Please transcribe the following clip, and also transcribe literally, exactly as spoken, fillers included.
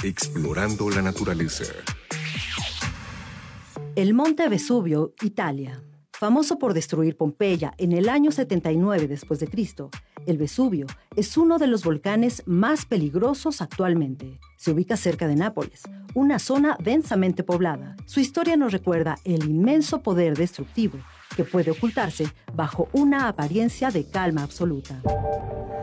Explorando la naturaleza. El Monte Vesubio, Italia. Famoso por destruir Pompeya en el año setenta y nueve después de Cristo, el Vesubio es uno de los volcanes más peligrosos actualmente. Se ubica cerca de Nápoles, una zona densamente poblada. Su historia nos recuerda el inmenso poder destructivo que puede ocultarse bajo una apariencia de calma absoluta.